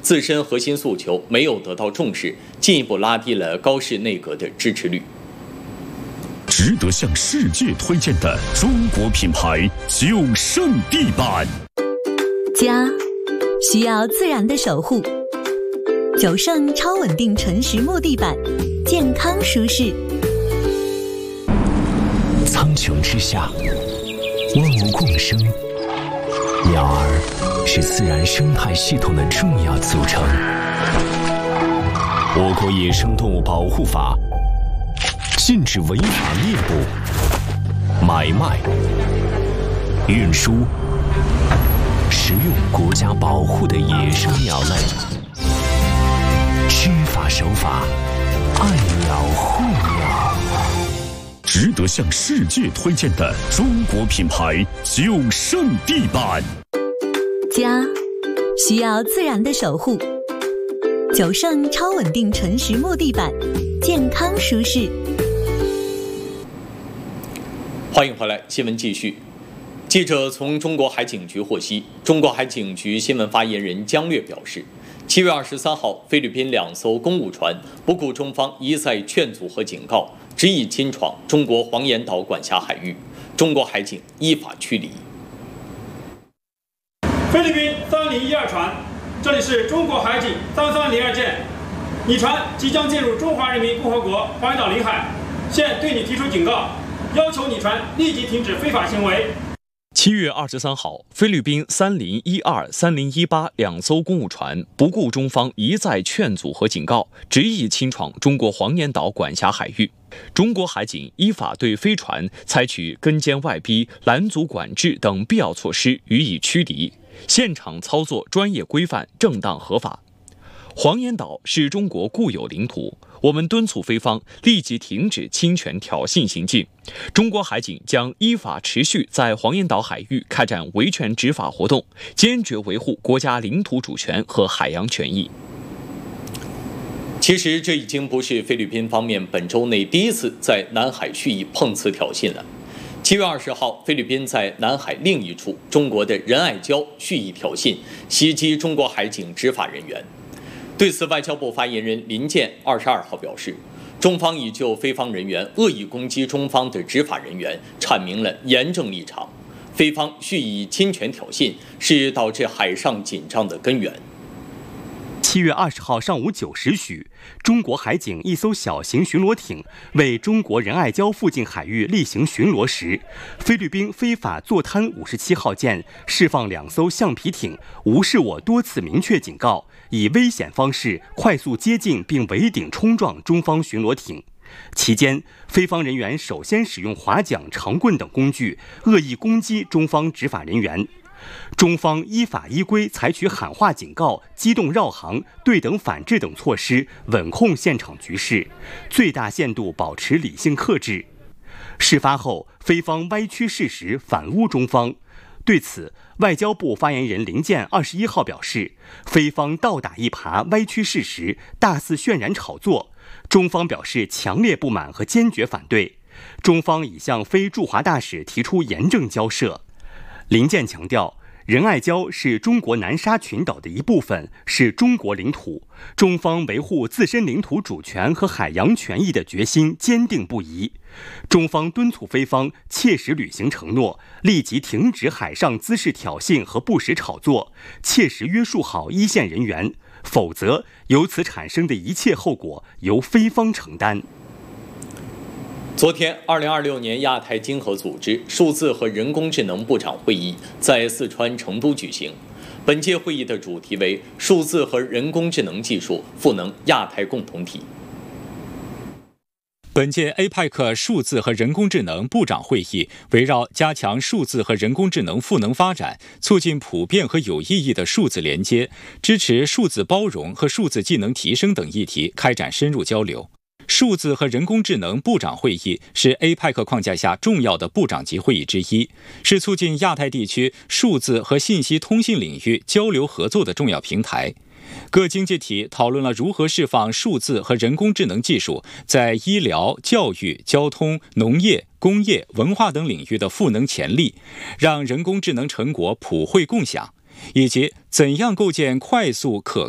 自身核心诉求没有得到重视，进一步拉低了高市内阁的支持率。 值得向世界推荐的中国品牌9胜地板。 家需要自然的守护，9胜超稳定纯实木地板，健康舒适。 苍穹之下，万物共生，鸟儿是自然生态系统的重要组成。我国野生动物保护法禁止违法猎捕、买卖、运输、食用国家保护的野生鸟类。知法守法，爱鸟护鸟。 值得向世界推荐的中国品牌9胜地板。 家需要自然的守护，9胜超稳定纯实木地板，健康舒适。 欢迎回来，新闻继续。记者从中国海警局获悉，中国海警局新闻发言人姜略表示，7月23号，菲律宾2艘公务船不顾中方一再劝阻和警告，执意侵闯中国黄岩岛管辖海域，中国海警依法驱离。 菲律宾3012船，这里是中国海警3302舰，你船即将进入中华人民共和国黄岩岛领海，现对你提出警告，要求你船立即停止非法行为。 7月23号，菲律宾3012、3018两艘公务船不顾中方一再劝阻和警告，执意侵闯中国黄岩岛管辖海域。中国海警依法对飞船采取跟监外逼、拦阻管制等必要措施，予以驱离。现场操作专业规范、正当合法。黄岩岛是中国固有领土，我们敦促菲方立即停止侵权挑衅行径。中国海警将依法持续在黄岩岛海域开展维权执法活动，坚决维护国家领土主权和海洋权益。 其实这已经不是菲律宾方面本周内第一次在南海蓄意碰瓷挑衅了。7月20号，菲律宾在南海另一处中国的仁爱礁蓄意挑衅，袭击中国海警执法人员。对此，外交部发言人林健22号表示，中方已就菲方人员恶意攻击中方的执法人员阐明了严正立场，菲方蓄意侵权挑衅是导致海上紧张的根源。 7月20号上午9时许，中国海警一艘小型巡逻艇为中国仁爱礁附近海域例行巡逻时，菲律宾非法坐滩57号舰释放2艘橡皮艇，无视我多次明确警告，以危险方式快速接近并围顶冲撞中方巡逻艇。期间，菲方人员首先使用划桨、长棍等工具恶意攻击中方执法人员。中方依法依规采取喊话警告、机动绕航、对等反制等措施，稳控现场局势，最大限度保持理性克制。事发后，菲方歪曲事实，反诬中方。对此，外交部发言人林健21号表示，菲方倒打一耙，歪曲事实，大肆渲染炒作，中方表示强烈不满和坚决反对。中方已向菲驻华大使提出严正交涉。林健强调，仁爱礁是中国南沙群岛的一部分，是中国领土，中方维护自身领土主权和海洋权益的决心坚定不移。中方敦促菲方切实履行承诺，立即停止海上滋事挑衅和不实炒作，切实约束好一线人员，否则由此产生的一切后果由菲方承担。 昨天，2026年亚太经合组织数字和人工智能部长会议在四川成都举行。本届会议的主题为“数字和人工智能技术赋能亚太共同体”。 本届 APEC 数字和人工智能部长会议围绕加强数字和人工智能赋能发展，促进普遍和有意义的数字连接，支持数字包容和数字技能提升等议题开展深入交流。数字和人工智能部长会议是 APEC 框架下重要的部长级会议之一，是促进亚太地区数字和信息通信领域交流合作的重要平台。各经济体讨论了如何释放数字和人工智能技术在医疗、教育、交通、农业、工业、文化等领域的赋能潜力，让人工智能成果普惠共享，以及怎样构建快速可